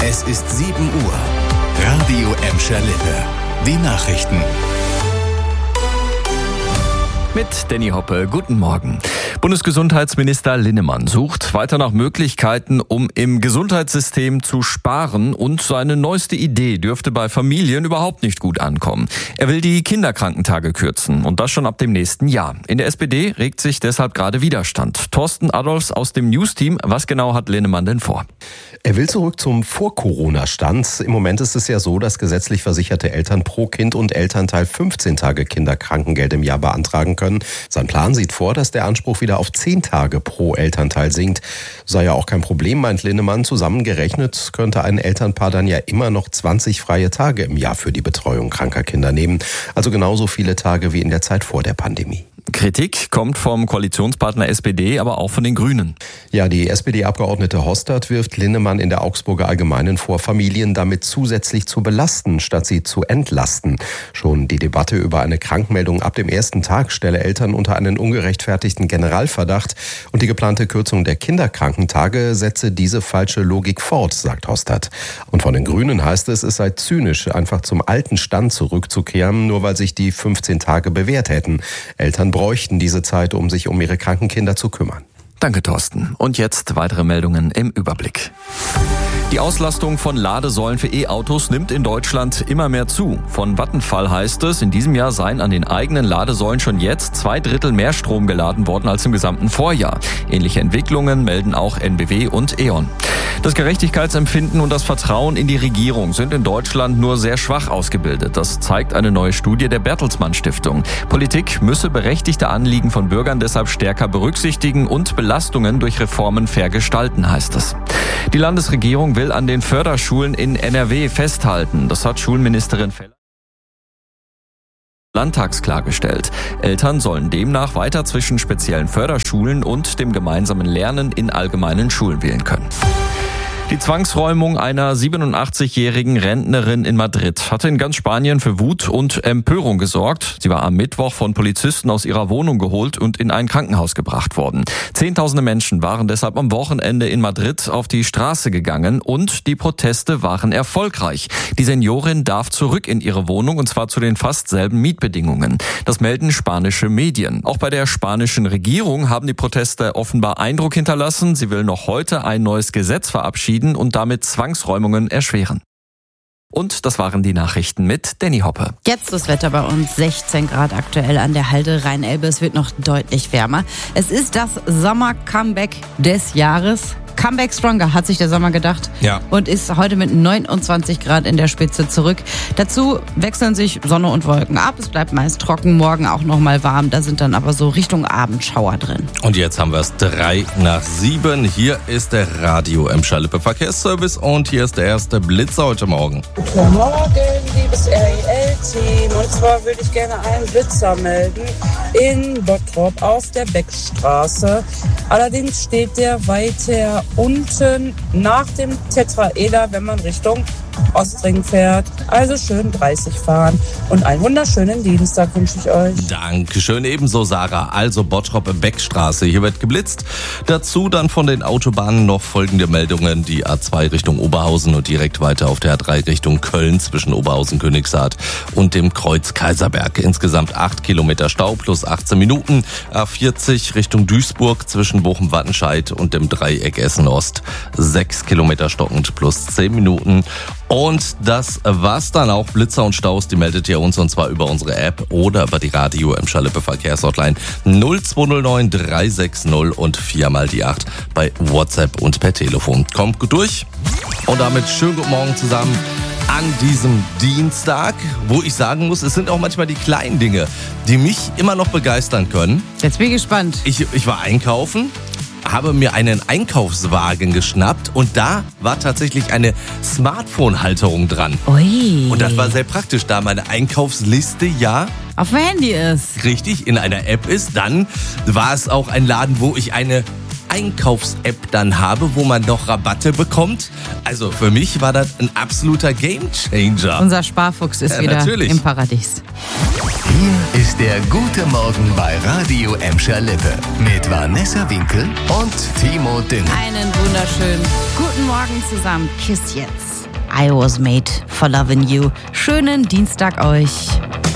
Es ist 7 Uhr. Radio Emscher Lippe. Die Nachrichten. Mit Danny Hoppe, guten Morgen. Bundesgesundheitsminister Linnemann sucht weiter nach Möglichkeiten, um im Gesundheitssystem zu sparen, und seine neueste Idee dürfte bei Familien überhaupt nicht gut ankommen. Er will die Kinderkrankentage kürzen, und das schon ab dem nächsten Jahr. In der SPD regt sich deshalb gerade Widerstand. Thorsten Adolfs aus dem News-Team, was genau hat Linnemann denn vor? Er will zurück zum Vor-Corona-Stand. Im Moment ist es ja so, dass gesetzlich versicherte Eltern pro Kind und Elternteil 15 Tage Kinderkrankengeld im Jahr beantragen können. Sein Plan sieht vor, dass der Anspruch wieder auf 10 Tage pro Elternteil sinkt. Sei ja auch kein Problem, meint Linnemann. Zusammengerechnet könnte ein Elternpaar dann ja immer noch 20 freie Tage im Jahr für die Betreuung kranker Kinder nehmen. Also genauso viele Tage wie in der Zeit vor der Pandemie. Kritik kommt vom Koalitionspartner SPD, aber auch von den Grünen. Ja, die SPD-Abgeordnete Hostert wirft Linnemann in der Augsburger Allgemeinen vor, Familien damit zusätzlich zu belasten, statt sie zu entlasten. Schon die Debatte über eine Krankmeldung ab dem ersten Tag stelle Eltern unter einen ungerechtfertigten Generalverdacht. Und die geplante Kürzung der Kinderkrankentage setze diese falsche Logik fort, sagt Hostert. Und von den Grünen heißt es sei zynisch, einfach zum alten Stand zurückzukehren, nur weil sich die 15 Tage bewährt hätten. Eltern bräuchten diese Zeit, um sich um ihre kranken Kinder zu kümmern. Danke, Thorsten. Und jetzt weitere Meldungen im Überblick. Die Auslastung von Ladesäulen für E-Autos nimmt in Deutschland immer mehr zu. Von Vattenfall heißt es, in diesem Jahr seien an den eigenen Ladesäulen schon jetzt 2/3 mehr Strom geladen worden als im gesamten Vorjahr. Ähnliche Entwicklungen melden auch NBW und E.ON. Das Gerechtigkeitsempfinden und das Vertrauen in die Regierung sind in Deutschland nur sehr schwach ausgebildet. Das zeigt eine neue Studie der Bertelsmann Stiftung. Politik müsse berechtigte Anliegen von Bürgern deshalb stärker berücksichtigen und Belastungen durch Reformen fair gestalten, heißt es. Die Landesregierung will an den Förderschulen in NRW festhalten. Das hat Schulministerin Feller landtags klargestellt. Eltern sollen demnach weiter zwischen speziellen Förderschulen und dem gemeinsamen Lernen in allgemeinen Schulen wählen können. Die Zwangsräumung einer 87-jährigen Rentnerin in Madrid hatte in ganz Spanien für Wut und Empörung gesorgt. Sie war am Mittwoch von Polizisten aus ihrer Wohnung geholt und in ein Krankenhaus gebracht worden. Zehntausende Menschen waren deshalb am Wochenende in Madrid auf die Straße gegangen, und die Proteste waren erfolgreich. Die Seniorin darf zurück in ihre Wohnung, und zwar zu den fast selben Mietbedingungen. Das melden spanische Medien. Auch bei der spanischen Regierung haben die Proteste offenbar Eindruck hinterlassen. Sie will noch heute ein neues Gesetz verabschieden und damit Zwangsräumungen erschweren. Und das waren die Nachrichten mit Danny Hoppe. Jetzt das Wetter bei uns, 16 Grad aktuell an der Halde Rhein-Elbe. Es wird noch deutlich wärmer. Es ist das Sommer-Comeback des Jahres. Comeback Stronger, hat sich der Sommer gedacht. Ja. Und ist heute mit 29 Grad in der Spitze zurück. Dazu wechseln sich Sonne und Wolken ab. Es bleibt meist trocken, morgen auch noch mal warm. Da sind dann aber so Richtung Abendschauer drin. Und jetzt haben wir es 6:03. Hier ist der Radio Emscher Lippe Verkehrsservice und hier ist der erste Blitzer heute Morgen. Guten Morgen, liebes REL-Team. Und zwar würde ich gerne einen Blitzer melden in Bottrop auf der Beckstraße. Allerdings steht der weiter unten nach dem Tetraeder, wenn man Richtung Ostring fährt. Also schön 30 fahren und einen wunderschönen Dienstag wünsche ich euch. Dankeschön, ebenso Sarah. Also Bottrop Beckstraße, hier wird geblitzt. Dazu dann von den Autobahnen noch folgende Meldungen. Die A2 Richtung Oberhausen und direkt weiter auf der A3 Richtung Köln zwischen Oberhausen, Königshardt und dem Kreuz Kaiserberg. Insgesamt 8 Kilometer Stau plus 18 Minuten. A40 Richtung Duisburg zwischen Bochum-Wattenscheid und dem Dreieck Essen-Ost. 6 Kilometer stockend plus 10 Minuten. Und das war's dann auch. Blitzer und Staus, die meldet ihr uns, und zwar über unsere App oder über die Radio Emscher Lippe Verkehrshotline 0209 360 und 4x8 bei WhatsApp und per Telefon. Kommt gut durch. Und damit schönen guten Morgen zusammen an diesem Dienstag, wo ich sagen muss, es sind auch manchmal die kleinen Dinge, die mich immer noch begeistern können. Jetzt bin ich gespannt. Ich war einkaufen, habe mir einen Einkaufswagen geschnappt und da war tatsächlich eine Smartphone-Halterung dran. Ui. Und das war sehr praktisch, da meine Einkaufsliste auf dem Handy ist. richtig in einer App ist. Dann war es auch ein Laden, wo ich eine Einkaufs-App dann habe, wo man noch Rabatte bekommt. Also für mich war das ein absoluter Gamechanger. Unser Sparfuchs ist wieder natürlich im Paradies. Hier ist der Gute Morgen bei Radio Emscher Lippe mit Vanessa Winkel und Timo Düngen. Einen wunderschönen guten Morgen zusammen. Kiss jetzt. I was made for loving you. Schönen Dienstag euch.